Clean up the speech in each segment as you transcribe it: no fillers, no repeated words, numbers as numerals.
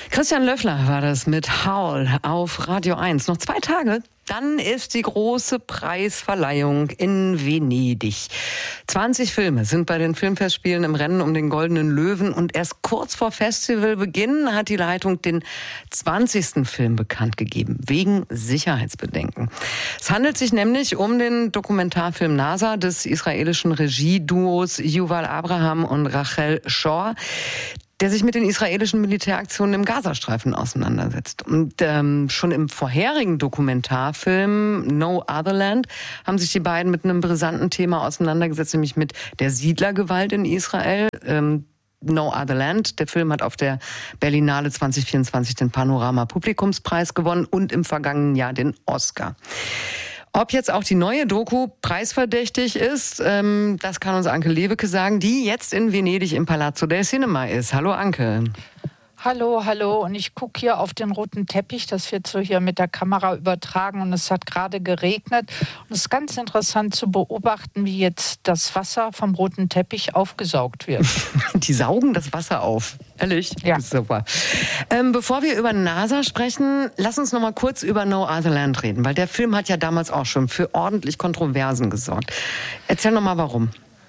Christian Löffler war das mit Howl auf Radio 1. Noch 2 Tage, dann ist die große Preisverleihung in Venedig. 20 Filme sind bei den Filmfestspielen im Rennen um den Goldenen Löwen und erst kurz vor Festivalbeginn hat die Leitung den 20. Film bekannt gegeben, wegen Sicherheitsbedenken. Es handelt sich nämlich um den Dokumentarfilm NASA des israelischen Regieduos Yuval Abraham und Rachel Shor, der sich mit den israelischen Militäraktionen im Gazastreifen auseinandersetzt. Und schon im vorherigen Dokumentarfilm No Other Land haben sich die beiden mit einem brisanten Thema auseinandergesetzt, nämlich mit der Siedlergewalt in Israel. No Other Land. Der Film hat auf der Berlinale 2024 den Panorama-Publikumspreis gewonnen und im vergangenen Jahr den Oscar. Ob jetzt auch die neue Doku preisverdächtig ist, das kann uns Anke Lewicke sagen, die jetzt in Venedig im Palazzo del Cinema ist. Hallo Anke. Hallo. Und ich gucke hier auf den roten Teppich. Das wird so hier mit der Kamera übertragen und es hat gerade geregnet. Und es ist ganz interessant zu beobachten, wie jetzt das Wasser vom roten Teppich aufgesaugt wird. Die saugen das Wasser auf. Ehrlich? Ja. Super. Bevor wir über NASA sprechen, lass uns noch mal kurz über No Other Land reden, weil der Film hat ja damals auch schon für ordentlich Kontroversen gesorgt. Erzähl noch mal, warum.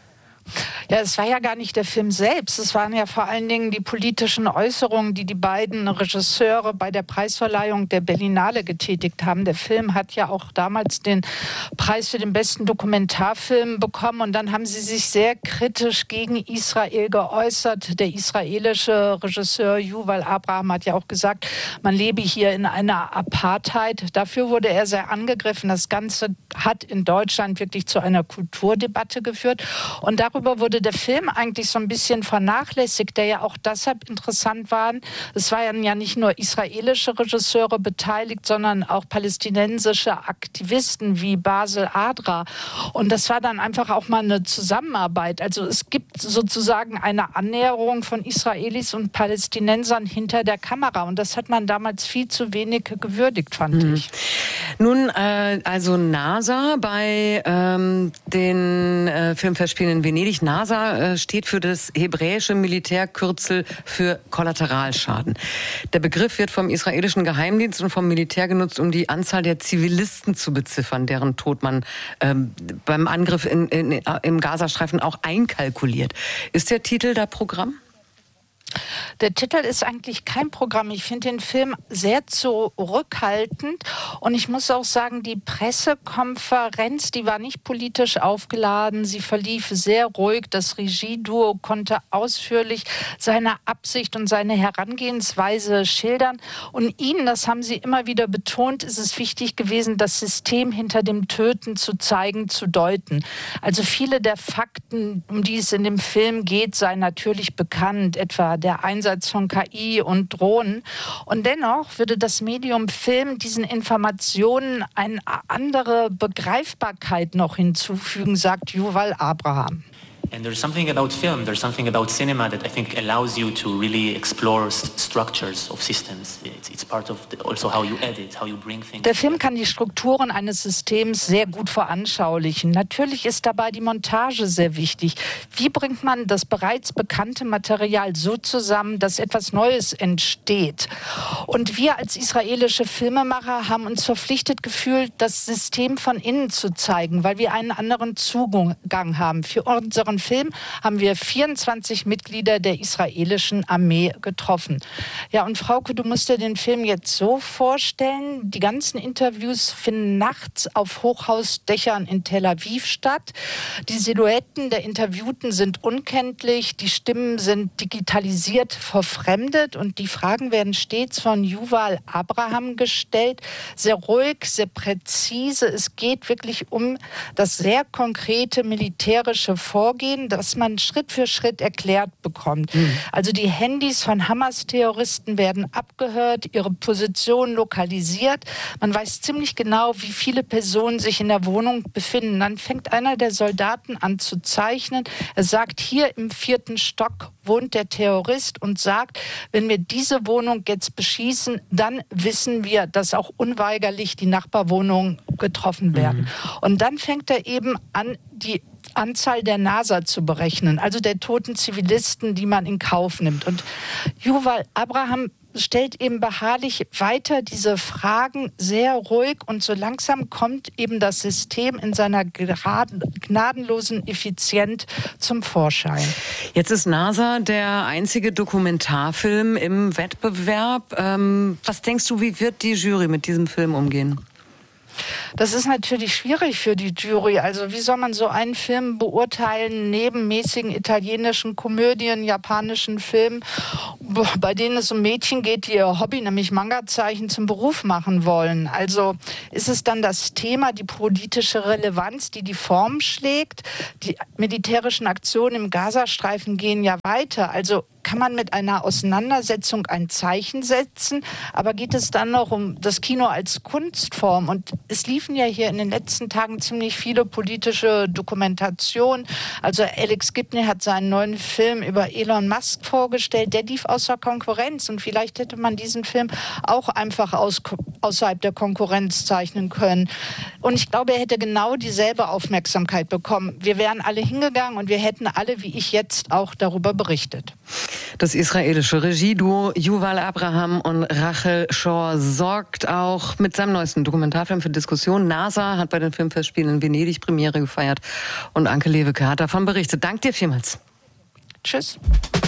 Ja, es war ja gar nicht der Film selbst. Es waren ja vor allen Dingen die politischen Äußerungen, die die beiden Regisseure bei der Preisverleihung der Berlinale getätigt haben. Der Film hat ja auch damals den Preis für den besten Dokumentarfilm bekommen. Und dann haben sie sich sehr kritisch gegen Israel geäußert. Der israelische Regisseur Yuval Abraham hat ja auch gesagt, man lebe hier in einer Apartheid. Dafür wurde er sehr angegriffen. Das Ganze hat in Deutschland wirklich zu einer Kulturdebatte geführt. Und darüber wurde der Film eigentlich so ein bisschen vernachlässigt, der ja auch deshalb interessant war. Es waren ja nicht nur israelische Regisseure beteiligt, sondern auch palästinensische Aktivisten wie Basel Adra. Und das war dann einfach auch mal eine Zusammenarbeit. Also es gibt sozusagen eine Annäherung von Israelis und Palästinensern hinter der Kamera. Und das hat man damals viel zu wenig gewürdigt, fand ich. Nun, also NASA bei den Filmfestspielen in Venedig. NASA steht für das hebräische Militärkürzel für Kollateralschaden. Der Begriff wird vom israelischen Geheimdienst und vom Militär genutzt, um die Anzahl der Zivilisten zu beziffern, deren Tod man beim Angriff im Gazastreifen auch einkalkuliert. Ist der Titel da Programm? Der Titel ist eigentlich kein Programm. Ich finde den Film sehr zurückhaltend. Und ich muss auch sagen, die Pressekonferenz, die war nicht politisch aufgeladen. Sie verlief sehr ruhig. Das Regieduo konnte ausführlich seine Absicht und seine Herangehensweise schildern. Und ihnen, das haben sie immer wieder betont, ist es wichtig gewesen, das System hinter dem Töten zu zeigen, zu deuten. Also viele der Fakten, um die es in dem Film geht, seien natürlich bekannt, etwa der Einsatz von KI und Drohnen. Und dennoch würde das Medium Film diesen Informationen eine andere Begreifbarkeit noch hinzufügen, sagt Yuval Abraham. And there's something about film, there's something about cinema that I think allows you to really explore structures of systems. It's part of also how you edit, how you bring things. Der Film kann die Strukturen eines Systems sehr gut veranschaulichen. Natürlich ist dabei die Montage sehr wichtig. Wie bringt man das bereits bekannte Material so zusammen, dass etwas Neues entsteht? Und wir als israelische Filmemacher haben uns verpflichtet gefühlt, das System von innen zu zeigen, weil wir einen anderen Zugang haben. Für unseren Film haben wir 24 Mitglieder der israelischen Armee getroffen. Ja, und Frauke, du musst dir den Film jetzt so vorstellen, die ganzen Interviews finden nachts auf Hochhausdächern in Tel Aviv statt. Die Silhouetten der Interviewten sind unkenntlich, die Stimmen sind digitalisiert, verfremdet und die Fragen werden stets von Yuval Abraham gestellt. Sehr ruhig, sehr präzise. Es geht wirklich um das sehr konkrete militärische Vorgehen, das man Schritt für Schritt erklärt bekommt. Also die Handys von Hamas-Terroristen werden abgehört, ihre Position lokalisiert. Man weiß ziemlich genau, wie viele Personen sich in der Wohnung befinden. Dann fängt einer der Soldaten an zu zeichnen. Er sagt, hier im 4. Stock wohnt der Terrorist und sagt, wenn wir diese Wohnung jetzt beschießen, dann wissen wir, dass auch unweigerlich die Nachbarwohnungen getroffen werden. Und dann fängt er eben an, die Anzahl der NASA zu berechnen, also der toten Zivilisten, die man in Kauf nimmt. Und Yuval Abraham stellt eben beharrlich weiter diese Fragen sehr ruhig und so langsam kommt eben das System in seiner gnadenlosen Effizienz zum Vorschein. Jetzt ist NASA der einzige Dokumentarfilm im Wettbewerb. Was denkst du, wie wird die Jury mit diesem Film umgehen? Das ist natürlich schwierig für die Jury. Also wie soll man so einen Film beurteilen neben mäßigen italienischen Komödien, japanischen Filmen, bei denen es um Mädchen geht, die ihr Hobby, nämlich Manga-Zeichen, zum Beruf machen wollen? Also ist es dann das Thema, die politische Relevanz, die die Form schlägt? Die militärischen Aktionen im Gazastreifen gehen ja weiter. Also kann man mit einer Auseinandersetzung ein Zeichen setzen, aber geht es dann noch um das Kino als Kunstform? Und es liefen ja hier in den letzten Tagen ziemlich viele politische Dokumentationen. Also Alex Gibney hat seinen neuen Film über Elon Musk vorgestellt, der lief außer Konkurrenz und vielleicht hätte man diesen Film auch einfach außerhalb der Konkurrenz zeichnen können. Und ich glaube, er hätte genau dieselbe Aufmerksamkeit bekommen. Wir wären alle hingegangen und wir hätten alle, wie ich jetzt, auch darüber berichtet. Das israelische Regieduo Yuval Abraham und Rachel Shor sorgt auch mit seinem neuesten Dokumentarfilm für Diskussionen. NASA hat bei den Filmfestspielen in Venedig Premiere gefeiert und Anke Lewicke hat davon berichtet. Dank dir vielmals. Tschüss.